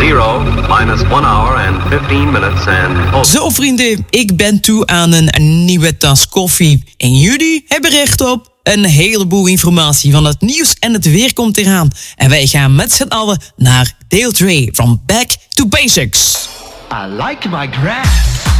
0 minus 1 hour and 15 minutes and... Zo vrienden, ik ben toe aan een nieuwe tas koffie. En jullie hebben recht op een heleboel informatie, van het nieuws en het weer komt eraan. En wij gaan met z'n allen naar deel 2 van Back to Basics. I like my grass.